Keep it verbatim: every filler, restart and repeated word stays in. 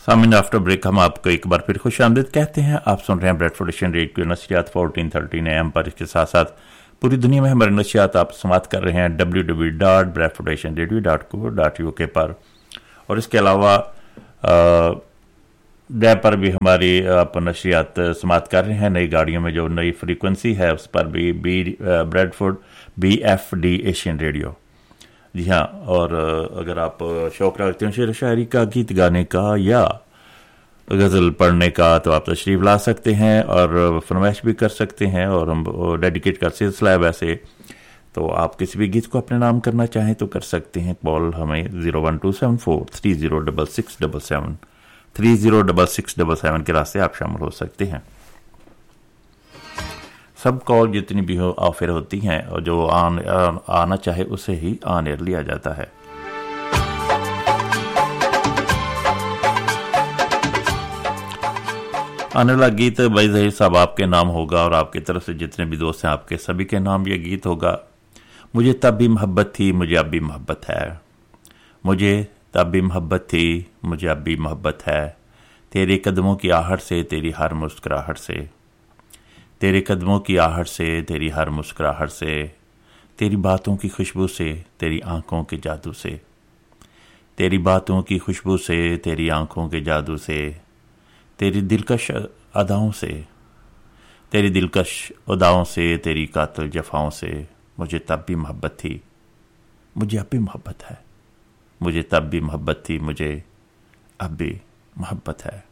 सामने after break हम आपको एक बार फिर खुश आमदीद कहते हैं। आप सुन रहे हैं Bradford Asian radio नशियात fourteen thirteen A M पर। इसके साथ साथ पूरी दुनिया में हमारे नशियात आप समाप्त कर रहे हैं W W W dot Bradford Asian radio dot co dot U के पर। और इसके अलावा डैब पर भी हमारी आप नशियात समाप्त कर रहे हैं। नई गाड़ियों में जो नई फ्रीक्वेंसी है उस पर भी B Bradford B F D Asian radio. जी हाँ, और अगर आप शौक रखते हैं शेर शायरी का, गीत गाने का या गज़ल पढ़ने का, तो आप तशरीफ़ ला सकते हैं और फरमाइश भी कर सकते हैं। और हम डेडिकेट का सिलसिला है वैसे, तो आप किसी भी गीत को अपने नाम करना चाहें तो कर सकते हैं। कॉल हमें zero one two seven four three zero double six double seven three zero double six double seven के रास्ते आप शामिल हो सकते हैं। सब कॉल जितनी भी हो ऑफर होती हैं और जो आन, आन, आना चाहे उसे ही ऑन एयर लिया जाता है। आने वाला गीत भाई ज़हीर साहब आपके नाम होगा और आपकी तरफ से जितने भी दोस्त हैं आपके सभी के नाम ये गीत होगा। मुझे तब भी मोहब्बत थी, मुझे अब भी मोहब्बत है। मुझे तब भी मोहब्बत थी, मुझे अब भी मोहब्बत है। तेरे कदमों की आहट से, तेरी हर मुस्कुराहट से, तेरे कदमों की आहट से, तेरी हर मुस्कुराहट से, तेरी बातों की खुशबू से, तेरी आंखों के जादू से, तेरी बातों की खुशबू से, तेरी आंखों के जादू से, तेरी दिलकश अदाओं से, तेरी दिलकश अदाओं से, तेरी कातिल जफाओं से, मुझे तब भी मोहब्बत थी, मुझे अब भी मोहब्बत है। मुझे तब भी मोहब्बत थी, मुझे अब भी मोहब्बत है।